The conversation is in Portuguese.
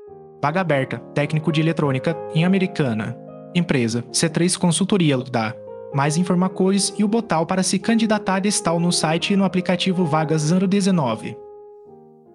Vaga aberta, técnico de eletrônica, em Americana. Empresa, C3 Consultoria da. Mais informações e o botão para se candidatar está no site e no aplicativo Vagas 019.